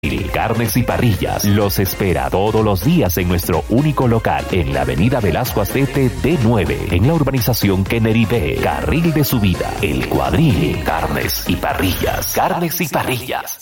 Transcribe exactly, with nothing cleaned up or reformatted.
Carnes y Parrillas los espera todos los días en nuestro único local en la avenida Velasco Astete D nueve, en la urbanización Kennedy B, carril de subida, El Cuadril. Carnes y Parrillas, Carnes y Parrillas.